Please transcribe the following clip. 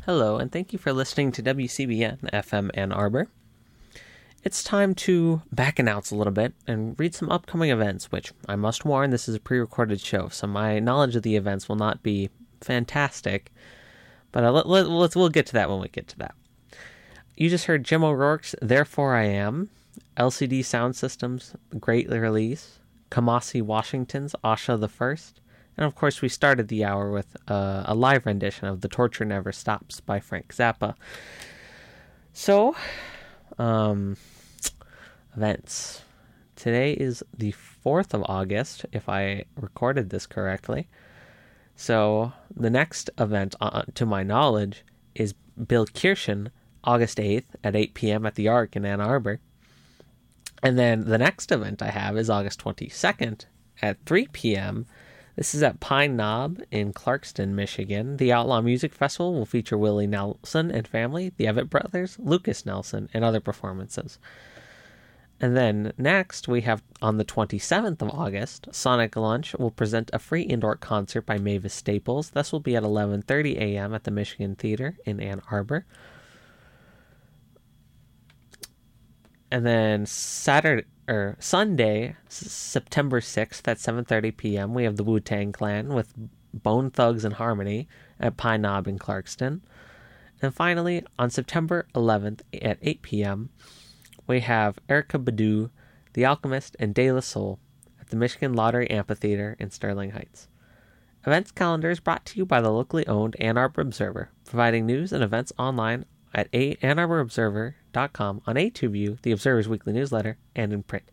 Hello, and thank you for listening to WCBN FM Ann Arbor. It's time to back announce a little bit and read some upcoming events, which I must warn, this is a pre-recorded show, so my knowledge of the events will not be fantastic, but we'll get to that when we get to that. You just heard Jim O'Rourke's Therefore I Am, LCD Sound Systems' Great Release, Kamasi Washington's Asha the First, and of course we started the hour with a live rendition of The Torture Never Stops by Frank Zappa. So, events. Today is the 4th of August, if I recorded this correctly. So, the next event, to my knowledge, is Bill Kirschen, August 8th at 8 p.m. at the Arc in Ann Arbor. And then the next event I have is August 22nd at 3 p.m. This is at Pine Knob in Clarkston, Michigan. The Outlaw Music Festival will feature Willie Nelson and family, the Evett Brothers, Lucas Nelson, and other performances. And then next, we have on the 27th of August, Sonic Lunch will present a free indoor concert by Mavis Staples. This will be at 11:30 a.m. at the Michigan Theater in Ann Arbor. And then Sunday, September 6th at 7:30 p.m., we have the Wu-Tang Clan with Bone Thugs and Harmony at Pine Knob in Clarkston. And finally, on September 11th at 8 p.m., we have Erykah Badu, The Alchemist, and De La Soul at the Michigan Lottery Amphitheater in Sterling Heights. Events calendar is brought to you by the locally owned Ann Arbor Observer, providing news and events online at AnnArborObserver.com, on A2View, the Observer's weekly newsletter, and in print.